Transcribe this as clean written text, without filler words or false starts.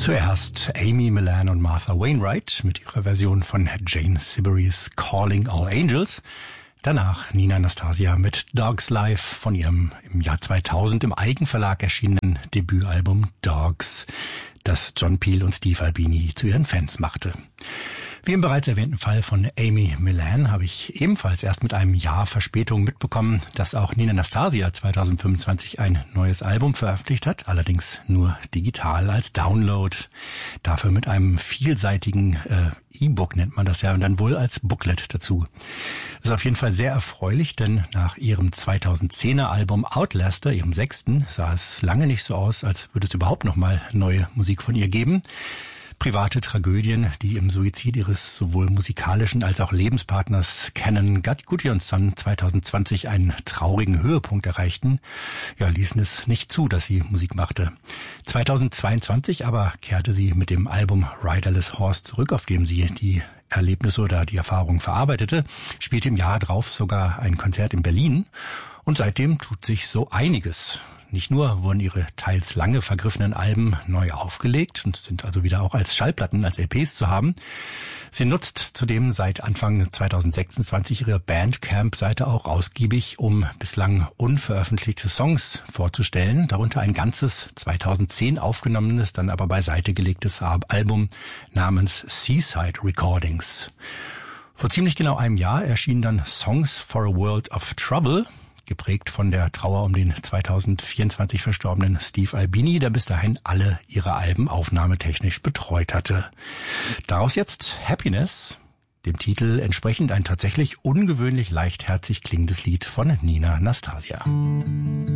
Zuerst Amy Millan und Martha Wainwright mit ihrer Version von Jane Siberry's Calling All Angels. Danach Nina Anastasia mit Dogs Life von ihrem im Jahr 2000 im Eigenverlag erschienenen Debütalbum Dogs, das John Peel und Steve Albini zu ihren Fans machte. Wie im bereits erwähnten Fall von Amy Millan habe ich ebenfalls erst mit einem Jahr Verspätung mitbekommen, dass auch Nina Anastasia 2025 ein neues Album veröffentlicht hat, allerdings nur digital als Download. Dafür mit einem vielseitigen E-Book nennt man das ja und dann wohl als Booklet dazu. Das ist auf jeden Fall sehr erfreulich, denn nach ihrem 2010er Album Outlaster, ihrem 6., sah es lange nicht so aus, als würde es überhaupt noch mal neue Musik von ihr geben. Private Tragödien, die im Suizid ihres sowohl musikalischen als auch Lebenspartners Canon Gudjonsson 2020 einen traurigen Höhepunkt erreichten, ließen es nicht zu, dass sie Musik machte. 2022 aber kehrte sie mit dem Album Riderless Horse zurück, auf dem sie die Erlebnisse oder die Erfahrungen verarbeitete, spielte im Jahr drauf sogar ein Konzert in Berlin und seitdem tut sich so einiges. Nicht nur wurden ihre teils lange vergriffenen Alben neu aufgelegt und sind also wieder auch als Schallplatten, als LPs zu haben. Sie nutzt zudem seit Anfang 2026 ihre Bandcamp-Seite auch ausgiebig, um bislang unveröffentlichte Songs vorzustellen, darunter ein ganzes 2010 aufgenommenes, dann aber beiseite gelegtes Album namens Seaside Recordings. Vor ziemlich genau einem Jahr erschienen dann Songs for a World of Trouble, geprägt von der Trauer um den 2024 verstorbenen Steve Albini, der bis dahin alle ihre Alben aufnahmetechnisch betreut hatte. Daraus jetzt Happiness, dem Titel entsprechend ein tatsächlich ungewöhnlich leichtherzig klingendes Lied von Nina Anastasia.